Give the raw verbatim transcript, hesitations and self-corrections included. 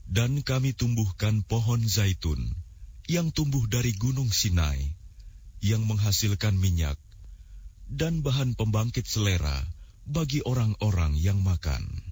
Dan kami tumbuhkan pohon zaitun yang tumbuh dari gunung Sinai, yang menghasilkan minyak dan bahan pembangkit selera bagi orang-orang yang makan.